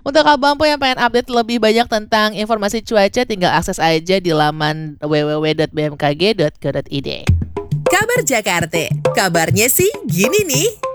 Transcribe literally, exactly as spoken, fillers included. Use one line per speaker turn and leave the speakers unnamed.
Untuk abang yang pengen update lebih banyak tentang informasi cuaca, tinggal akses aja di laman w w w dot b m k g dot go dot i d.
Kabar Jakarta, kabarnya sih gini nih.